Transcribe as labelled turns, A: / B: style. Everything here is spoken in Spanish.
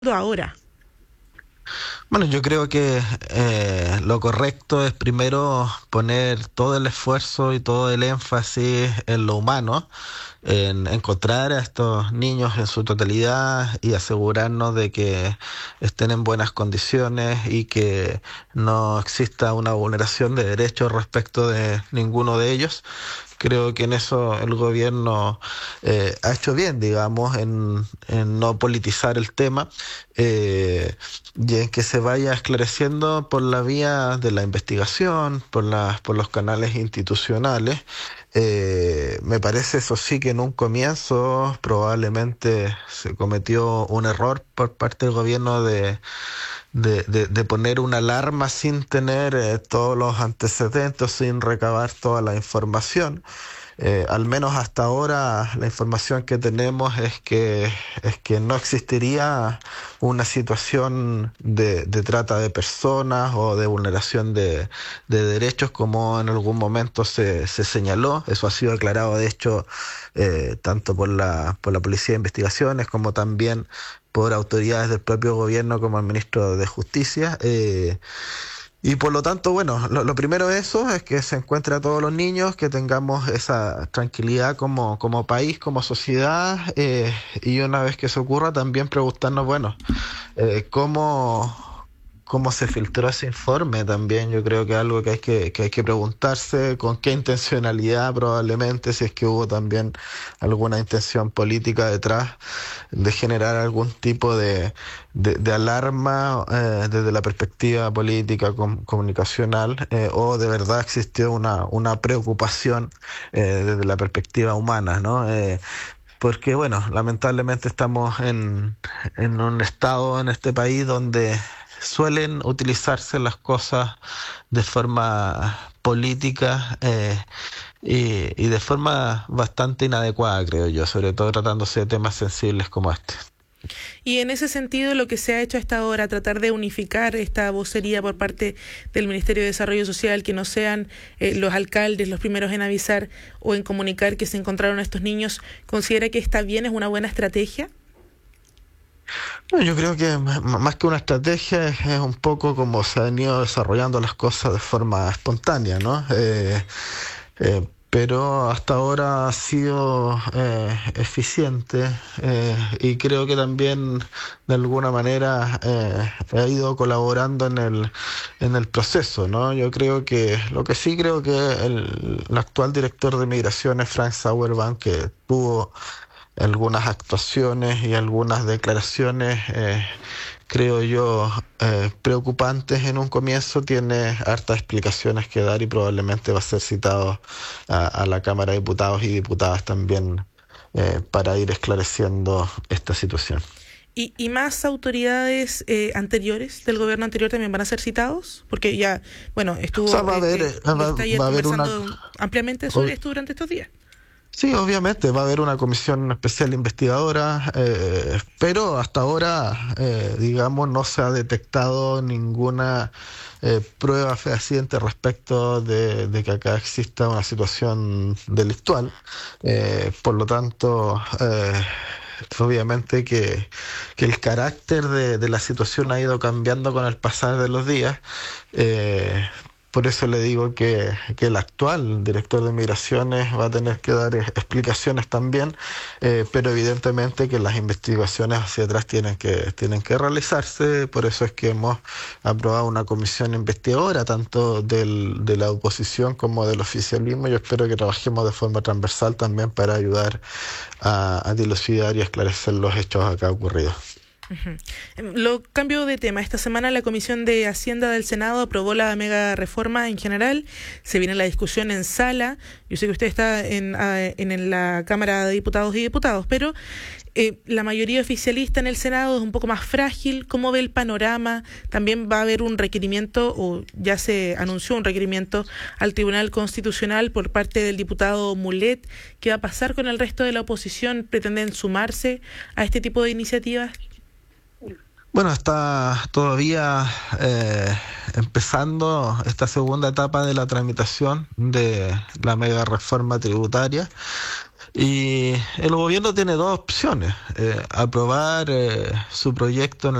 A: ahora.
B: Bueno, yo creo que lo correcto es primero poner todo el esfuerzo y todo el énfasis en lo humano, en encontrar a estos niños en su totalidad y asegurarnos de que estén en buenas condiciones y que no exista una vulneración de derechos respecto de ninguno de ellos. Creo que en eso el gobierno ha hecho bien, digamos, en no politizar el tema y en que se vaya esclareciendo por la vía de la investigación, por los canales institucionales. Me parece, eso sí, que en un comienzo probablemente se cometió un error por parte del gobierno de poner una alarma sin tener todos los antecedentes, sin recabar toda la información. Al menos hasta ahora la información que tenemos es que no existiría una situación de trata de personas o de vulneración de derechos como en algún momento se señaló. Eso ha sido aclarado, de hecho, tanto por la Policía de Investigaciones como también por autoridades del propio gobierno como el ministro de Justicia. Y por lo tanto, bueno, lo primero de eso es que se encuentre a todos los niños, que tengamos esa tranquilidad como país, como sociedad, y una vez que eso ocurra, también preguntarnos, bueno, cómo se filtró ese informe también. Yo creo que es algo que hay que preguntarse, con qué intencionalidad probablemente, si es que hubo también alguna intención política detrás de generar algún tipo de alarma desde la perspectiva política, comunicacional, o de verdad existió una preocupación desde la perspectiva humana, ¿no? Porque, bueno, lamentablemente estamos en un estado en este país donde suelen utilizarse las cosas de forma política y de forma bastante inadecuada, creo yo, sobre todo tratándose de temas sensibles como este.
A: Y en ese sentido, lo que se ha hecho hasta ahora, tratar de unificar esta vocería por parte del Ministerio de Desarrollo Social, que no sean los alcaldes los primeros en avisar o en comunicar que se encontraron a estos niños, ¿considera que está bien, es una buena estrategia?
B: Bueno, yo creo que más que una estrategia es un poco como se han ido desarrollando las cosas de forma espontánea, ¿no? Pero hasta ahora ha sido eficiente, y creo que también de alguna manera ha ido colaborando en el proceso, ¿no? Yo creo que lo que sí creo que el actual director de Migraciones, Frank Sauerban, que tuvo algunas actuaciones y algunas declaraciones, creo yo, preocupantes en un comienzo, tiene hartas explicaciones que dar y probablemente va a ser citado a la Cámara de Diputados y Diputadas también, para ir esclareciendo esta situación.
A: ¿Y más autoridades anteriores del gobierno anterior también van a ser citados? Porque ya, bueno,
B: O sea,
A: estuvo, está ayer
B: va a haber una...
A: conversando ampliamente sobre esto durante estos días.
B: Sí, obviamente va a haber una comisión especial investigadora, pero hasta ahora, digamos, no se ha detectado ninguna prueba fehaciente respecto de que acá exista una situación delictual. Por lo tanto, obviamente que el carácter de la situación ha ido cambiando con el pasar de los días. eh, por eso le digo que el actual director de Migraciones va a tener que dar explicaciones también, pero evidentemente que las investigaciones hacia atrás tienen que realizarse. Por eso es que hemos aprobado una comisión investigadora, tanto de la oposición como del oficialismo. Yo espero que trabajemos de forma transversal también para ayudar a dilucidar y esclarecer los hechos acá ocurridos.
A: Ujú. Lo cambio de tema. Esta semana la Comisión de Hacienda del Senado aprobó la mega reforma en general. Se viene la discusión en sala. Yo sé que usted está en la Cámara de Diputados y Diputados, pero la mayoría oficialista en el Senado es un poco más frágil. ¿Cómo ve el panorama? También va a haber un requerimiento, o ya se anunció un requerimiento al Tribunal Constitucional por parte del diputado Mulet. ¿Qué va a pasar con el resto de la oposición? ¿Pretenden sumarse a este tipo de iniciativas?
B: Bueno, está todavía empezando esta segunda etapa de la tramitación de la mega reforma tributaria. Y el gobierno tiene dos opciones: aprobar su proyecto en